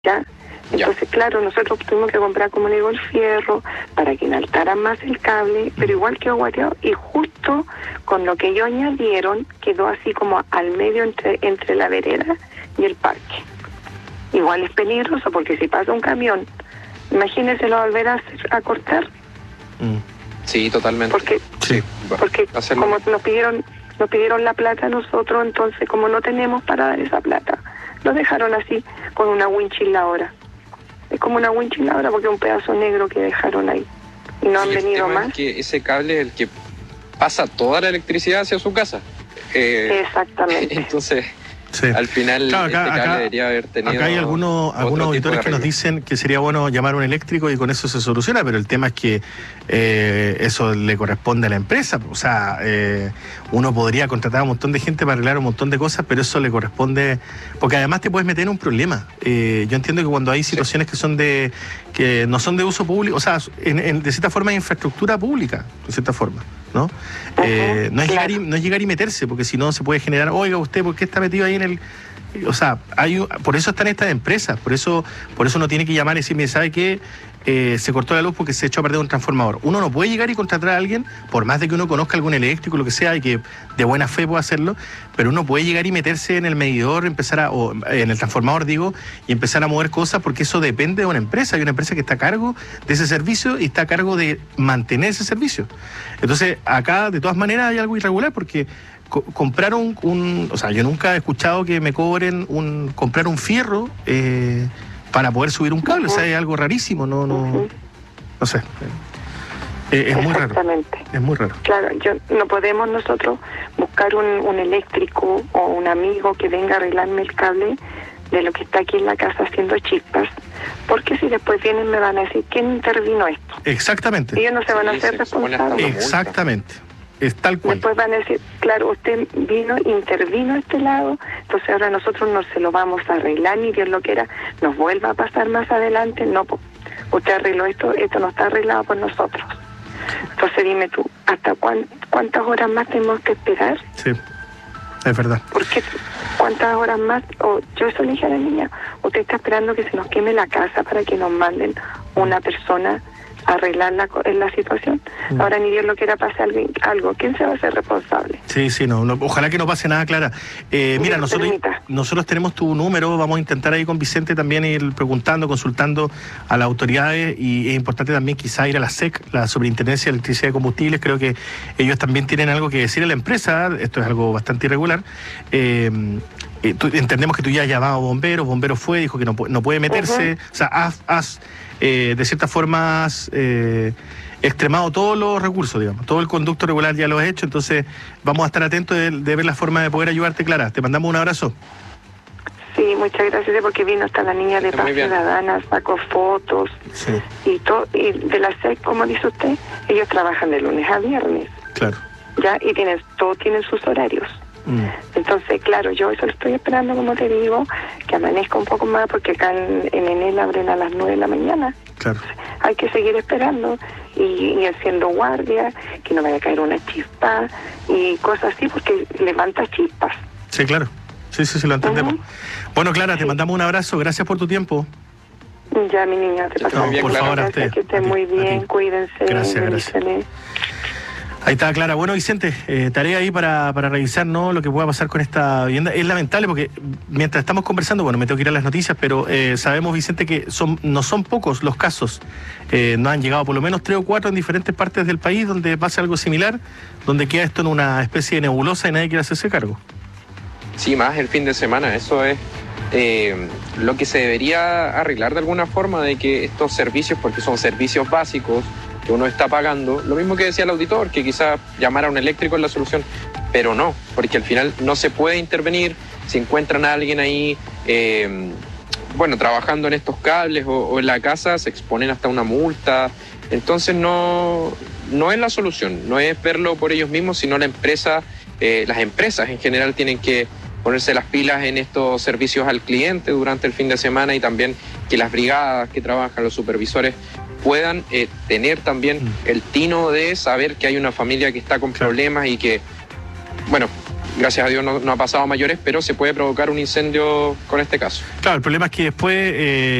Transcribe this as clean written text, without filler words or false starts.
¿ya? Entonces, claro, nosotros tuvimos que comprar, como le digo, el fierro para que enaltaran más el cable, pero igual quedó guateado y justo con lo que ellos añadieron quedó así como al medio entre la vereda y el parque. Igual es peligroso porque si pasa un camión, imagínense lo volver a cortar. Sí, totalmente. Porque como nos pidieron la plata a nosotros, entonces como no tenemos para dar esa plata, lo dejaron así con una winchiladora. Es como una winchiladora porque es un pedazo negro que dejaron ahí y no han venido más. Es que ese cable es el que pasa toda la electricidad hacia su casa. Exactamente. Entonces, sí. Al final, claro, cable debería haber tenido. Acá hay algunos auditores que nos dicen que sería bueno llamar a un eléctrico y con eso se soluciona, pero el tema es que eso le corresponde a la empresa. O sea, uno podría contratar a un montón de gente para arreglar un montón de cosas, pero eso le corresponde, porque además te puedes meter en un problema. Yo entiendo que cuando hay situaciones que no son de uso público, o sea, de cierta forma es infraestructura pública, de cierta forma, ¿no? No es llegar y meterse, porque si no se puede generar, oiga, usted, ¿por qué está metido ahí en el...? O sea, por eso están estas empresas, por eso uno tiene que llamar y decirme, ¿sabe qué? Se cortó la luz porque se echó a perder un transformador. Uno no puede llegar y contratar a alguien, por más de que uno conozca algún eléctrico, lo que sea, y que de buena fe pueda hacerlo, pero uno puede llegar y meterse en el medidor, o en el transformador, digo, y empezar a mover cosas, porque eso depende de una empresa. Hay una empresa que está a cargo de ese servicio y está a cargo de mantener ese servicio. Entonces, acá, de todas maneras, hay algo irregular, porque comprar o sea, yo nunca he escuchado que me cobren comprar un fierro para poder subir un cable. O sea, es algo rarísimo, no sé. Es muy raro. Exactamente. Es muy raro. Claro, no podemos nosotros buscar un eléctrico o un amigo que venga a arreglarme el cable de lo que está aquí en la casa haciendo chispas, porque si después vienen me van a decir, ¿quién intervino esto? Exactamente. Ellos no se van a hacer responsables. Exactamente. Es tal cual. Después van a decir, claro, usted intervino a este lado, entonces ahora nosotros no se lo vamos a arreglar, ni Dios lo quiera, nos vuelva a pasar más adelante. No, usted arregló esto no está arreglado por nosotros. Entonces dime tú, ¿hasta cuántas horas más tenemos que esperar? Sí, es verdad. Porque ¿cuántas horas más? Yo eso le dije a la niña, usted está esperando que se nos queme la casa para que nos manden una persona arreglar la situación. Ahora ni Dios lo quiera pase algo. ¿Quién se va a hacer responsable? Sí, no, ojalá que no pase nada, Clara. Mira, nosotros tenemos tu número, vamos a intentar ahí con Vicente también ir preguntando, consultando a las autoridades, y es importante también quizá ir a la SEC, la Superintendencia de Electricidad y Combustibles. Creo que ellos también tienen algo que decir a la empresa. Esto es algo bastante irregular. Entendemos que tú ya has llamado a bomberos fue, dijo que no puede meterse. O sea, de cierta forma has extremado todos los recursos, digamos, todo el conducto regular ya lo has hecho, entonces vamos a estar atentos de ver la forma de poder ayudarte, Clara. Te mandamos un abrazo. Sí, muchas gracias, porque vino hasta la niña de Paz Ciudadana, sacó fotos, sí. y de la SEC, como dice usted, ellos trabajan de lunes a viernes. Claro. Ya, y todos tienen sus horarios. Entonces, claro, yo eso lo estoy esperando, como te digo, que amanezca un poco más, porque acá en Enel abren a las 9 de la mañana. Claro. Hay que seguir esperando y haciendo guardia, que no vaya a caer una chispa y cosas así, porque levanta chispas. Sí, claro. Sí, lo entendemos. Bueno, Clara, te mandamos un abrazo. Gracias por tu tiempo. Ya, mi niña, te paso. Por favor, a usted. Que esté muy bien, cuídense. Gracias. Ahí está, Clara. Bueno, Vicente, tarea ahí para revisar, ¿no?, lo que pueda pasar con esta vivienda. Es lamentable porque mientras estamos conversando, bueno, me tengo que ir a las noticias, pero sabemos, Vicente, que no son pocos los casos. Nos han llegado por lo menos 3 o 4 en diferentes partes del país donde pasa algo similar, donde queda esto en una especie de nebulosa y nadie quiere hacerse cargo. Sí, más el fin de semana. Eso es lo que se debería arreglar de alguna forma, de que estos servicios, porque son servicios básicos que uno está pagando, lo mismo que decía el auditor, que quizás llamar a un eléctrico es la solución, pero no, porque al final no se puede intervenir si encuentran a alguien ahí trabajando en estos cables o en la casa, se exponen hasta una multa. Entonces no es la solución, no es verlo por ellos mismos, sino las empresas en general tienen que ponerse las pilas en estos servicios al cliente durante el fin de semana, y también que las brigadas que trabajan, los supervisores, puedan tener también el tino de saber que hay una familia que está con problemas y que, gracias a Dios no ha pasado a mayores, pero se puede provocar un incendio con este caso. Claro, el problema es que después